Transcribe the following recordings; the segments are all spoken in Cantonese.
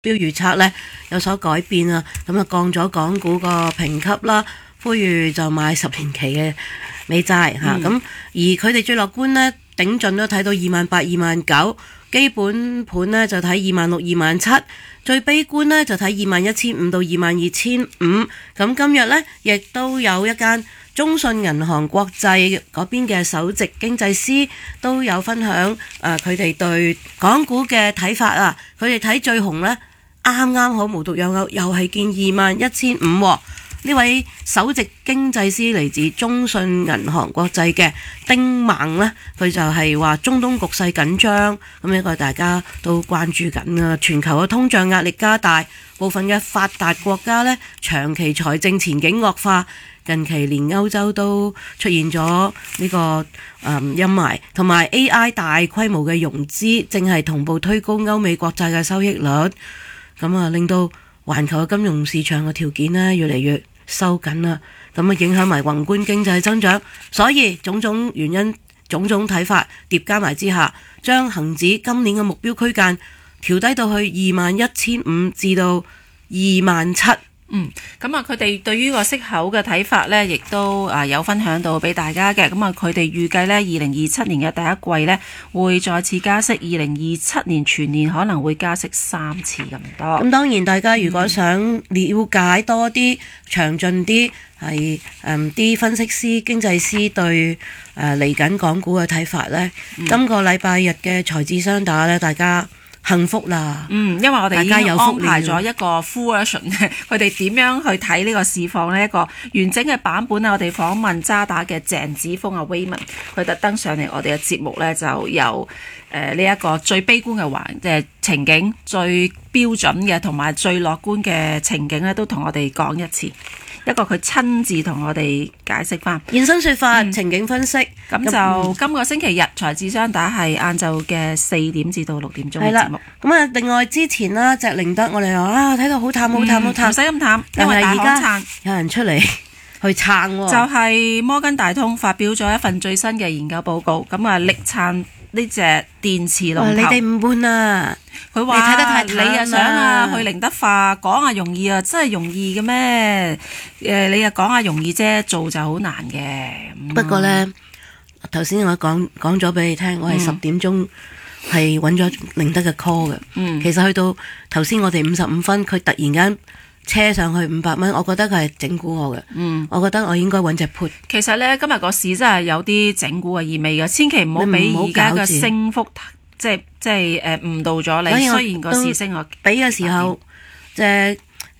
標預測呢有所改變啊，咁啊降咗港股個評級啦，呼籲就買10年期嘅美債嚇。咁而佢哋最樂觀呢，頂盡都睇到28,000、29,000，基本盤呢就睇26,000、27,000，最悲觀呢就睇21,500到22,500。咁今日呢，亦都有一間中信銀行國際嗰邊嘅首席經濟師都有分享佢哋對港股嘅睇法啊。佢哋睇最紅呢，啱啱好無獨有偶，又係見21,500喎。呢位首席經濟師嚟自中信銀行國際嘅丁孟呢，佢就係話中東局勢緊張，咁呢個大家都關注緊啊。全球嘅通脹壓力加大，部分嘅發達國家呢，長期財政前景惡化，近期連歐洲都出現咗呢個陰霾，同埋 AI 大規模嘅融資正係同步推高歐美國債嘅收益率，咁啊令到環球嘅金融市場嘅條件呢越嚟越收緊啦，咁啊影響埋宏觀經濟增長，所以種種原因、種種睇法疊加埋之下，將恒指今年嘅目標區間調低到去21,500至到27,000。 咁啊，佢哋對於個息口嘅睇法呢，亦都有分享到俾大家嘅。咁啊，佢哋預計呢2027年嘅第一季呢會再次加息，2027年全年可能會加息3次咁多。 咁當然，大家如果想了解多啲、詳盡啲，係啲分析師、經濟師對嚟緊港股嘅睇法呢，今個禮拜日嘅財智雙打呢，大家幸福啦！ 因為我哋已經安排咗一個 full version，佢哋點樣去睇呢個市況呢？一個完整嘅版本啊！我哋訪問渣打嘅鄭子峰啊 Wayman， 佢特登上嚟我哋嘅節目呢，就由呢一個最悲觀嘅情景、最標準嘅同埋最樂觀嘅情景呢，都同我哋講一次。一個佢親自同我哋解釋翻現身說法、情景分析。 咁就今個星期日財智雙打係晏晝嘅4點至到6點鐘嘅節目。 咁啊，另外之前啦，隻寧德我哋話睇到好淡好淡好淡， 唔使咁淡，因為大行撐有人出嚟去撐喎。 就係摩根大通發表咗一份最新嘅研究報告，咁啊力撐呢隻電池龍頭。 你哋唔搬啊！ 佢話睇得太淡，你又想去寧德化講容易啊，真係容易嘅咩？你又講容易啫，做就好難嘅。 不過呢，頭先我講咗俾你聽，我係10點鐘係揾咗寧德嘅 call 嘅。其實去到頭先我哋55分，佢突然間車上去500蚊，我覺得佢係整蠱我嘅。我覺得我應該揾隻 put。其實呢，今日個市真係有啲整蠱嘅意味嘅，千祈唔好俾而家嘅升幅即係誤導咗你。雖然個市升我俾嘅時候，即係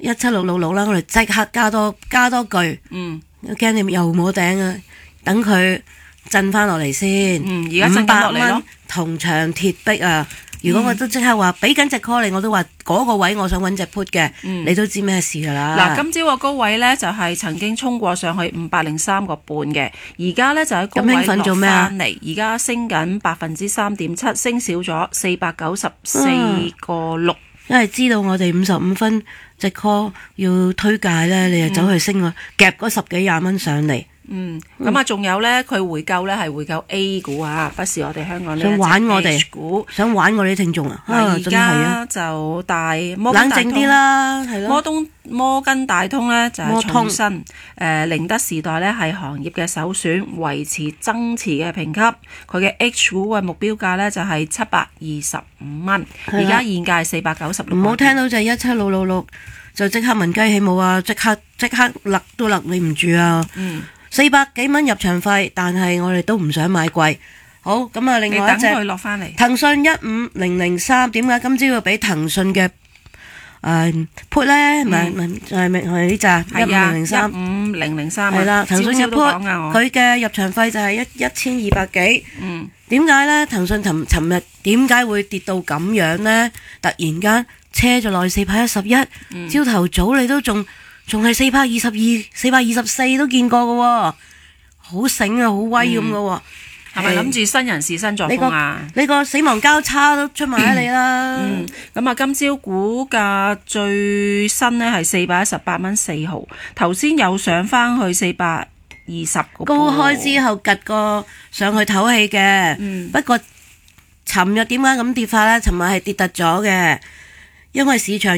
17666啦，我哋即刻加多句。驚你又冇頂啊！等佢震翻落嚟先。 而家震緊落嚟咯。 銅牆鐵壁啊！如果我都即刻話俾緊隻 call 你，我都話嗰個位我想揾隻 put 嘅，你都知咩事㗎啦。 嗱，今朝個高位呢，就係曾經衝過上去503個半嘅，而家呢，就喺高位落翻嚟，而家升緊3.7%，升少咗494個6。 因為知道我哋55分隻 call 要推介呢，你就走去升啊，夾嗰10幾20蚊上嚟。 咁啊，仲有呢，佢回購呢係回購 A 股啊，不是我哋香港呢想玩我哋股， 想玩我哋啲聽眾啊！ 而家就冷靜啲啦，係咯。 摩根大通呢就係重申，寧德時代呢係行業嘅首選，維持增持嘅評級。佢嘅 H 股嘅目標價呢就係725蚊，而家現價係496。 唔好聽到就係17666就即刻聞雞起舞啊！即刻勒都勒你唔住啊！400幾蚊入場費，但係我哋都唔想買貴。好，咁啊，另外一隻你等佢落翻嚟。騰訊15003，點解今朝要俾騰訊嘅put 咧？咪係呢隻15003。 15003 係啦，騰訊嘅 put，佢嘅入場費就係1200幾。點解咧？騰訊尋日點解會跌到咁樣咧？突然間車咗落去411，朝頭早你都仲係422、424都見過嘅喎，好醒啊，好威咁嘅喎。 係咪諗住新人事新作風啊？ 你個死亡交叉都出埋喺你啦。 咁啊，今朝股價最新呢係418蚊4毫，頭先又上翻去420個。 高開之後趌個上去唞氣嘅。不過尋日點解咁跌法呢？尋日係跌突咗嘅，因為市場